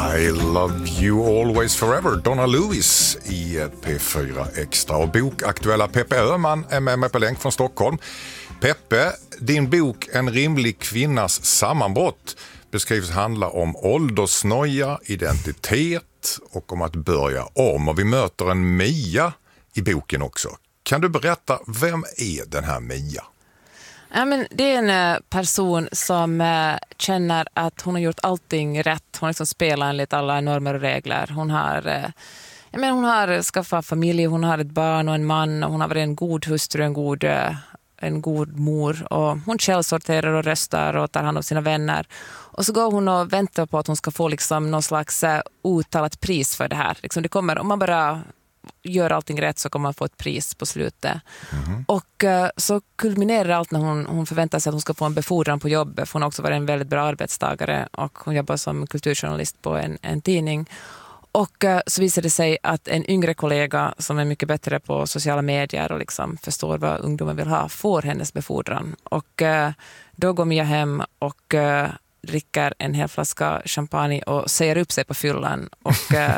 I love you always forever, Donna Lewis i P4 Extra. Och bokaktuella Peppe Öhman är med mig på länk från Stockholm. Peppe, din bok En rimlig kvinnas sammanbrott beskrivs handla om åldersnoja, identitet och om att börja om. Och vi möter en Mia i boken också. Kan du berätta, vem är den här Mia? Ja, men det är en person som känner att hon har gjort allting rätt. Hon liksom spelar enligt alla normer och regler. Hon har skaffat familj, hon har ett barn och en man. Och hon har varit en god hustru, en god mor. Och hon källsorterar och röstar och tar hand om sina vänner. Och så går hon och väntar på att hon ska få liksom någon slags uttalat pris för det här. Liksom det kommer, om man bara gör allting rätt så kommer man få ett pris på slutet. Mm. Och så kulminerar allt när hon förväntar sig att hon ska få en befordran på jobbet. För hon har också varit en väldigt bra arbetstagare och hon jobbar som kulturjournalist på en tidning. Och så visar det sig att en yngre kollega som är mycket bättre på sociala medier och liksom förstår vad ungdomar vill ha får hennes befordran. Och då går Mia hem och dricker en hel flaska champagne och säger upp sig på fyllan. Och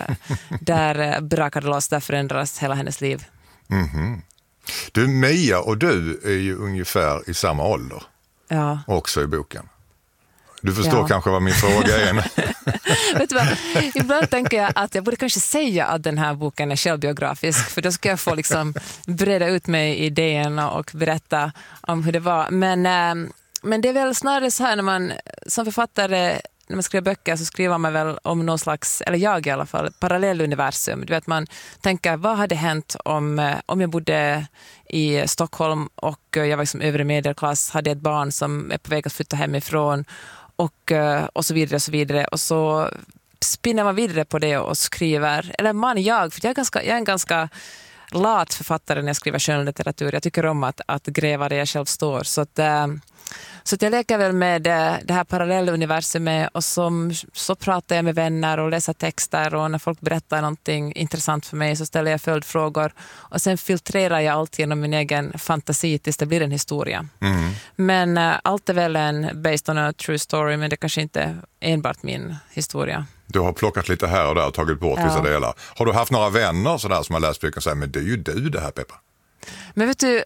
där brakar det loss, där förändras hela hennes liv. Mm-hmm. Du, Mia och du är ju ungefär i samma ålder. Ja. Också i boken. Du förstår kanske vad min fråga är. Vet du vad? Ibland tänker jag att jag borde kanske säga att den här boken är självbiografisk. För då ska jag få liksom breda ut mig i idén och berätta om hur det var. Men det är väl snarare så här när man som författare, när man skriver böcker så skriver man väl om någon slags, eller jag i alla fall, parallelluniversum. Du vet, man tänker, vad hade hänt om jag bodde i Stockholm och jag var liksom övre medelklass, hade ett barn som är på väg att flytta hemifrån och så vidare och så vidare. Och så spinner man vidare på det och skriver, för jag är en ganska lat författare när jag skriver skönlitteratur. Jag tycker om att gräva där jag själv står. Så att jag leker väl med det här parallella universumet och så pratar jag med vänner och läser texter och när folk berättar någonting intressant för mig så ställer jag följdfrågor och sen filtrerar jag allt genom min egen fantasi tills det blir en historia. Mm. Men allt är väl en based on a true story, men det kanske inte enbart min historia. Du har plockat lite här och där och tagit bort vissa delar. Har du haft några vänner sådär som har läst boken och säger, men det är ju du det här, Peppa? Men vet du,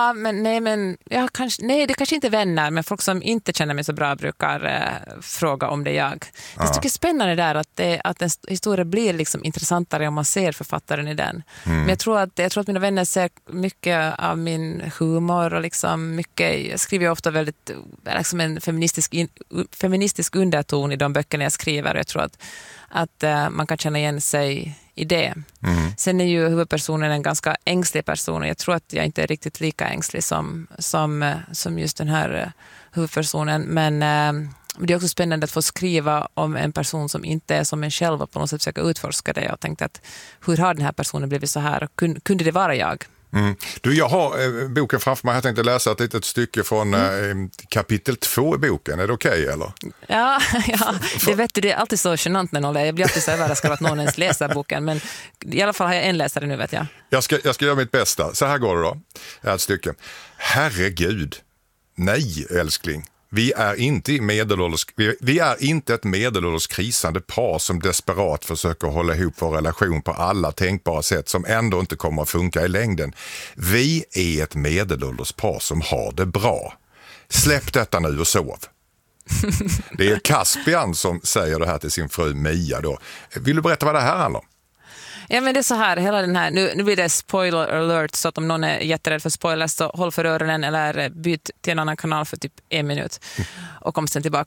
det kanske inte är vänner, men folk som inte känner mig så bra brukar fråga om det är jag. Jag tycker det är spännande där att en historia blir liksom intressantare om man ser författaren i den. Men jag tror att mina vänner ser mycket av min humor och liksom mycket, jag skriver ju ofta väldigt liksom en feministisk underton i de böckerna jag skriver och jag tror att man kan känna igen sig i det. Mm. Sen är ju huvudpersonen en ganska ängslig person och jag tror att jag inte är riktigt lika ängslig som just den här huvudpersonen. Men det är också spännande att få skriva om en person som inte är som en själv och på något sätt försöka utforska det. Jag tänkte att hur har den här personen blivit så här och kunde det vara jag? Mm. Du, jag har boken framför mig. Jag tänkte läsa ett litet stycke från kapitel 2 i boken. Är det okej, eller? Ja, det är alltid så genant när någon läser. Jag blir alltid så överraskad att någon ens läser boken. Men i alla fall har jag en läsare nu, vet jag. Jag ska göra mitt bästa. Så här går det då. Ett stycke. Herregud. Nej, älskling. Vi är inte ett medelålders krisande par som desperat försöker hålla ihop vår relation på alla tänkbara sätt som ändå inte kommer att funka i längden. Vi är ett medelålders par som har det bra. Släpp detta nu och sov. Det är Caspian som säger det här till sin fru Mia då. Vill du berätta vad det här handlar om? Ja, men det är så här, hela den här, nu blir det spoiler alert, så att om någon är jätterädd för spoilers så håll för öronen eller byt till en annan kanal för typ 1 minut och kom sen tillbaka.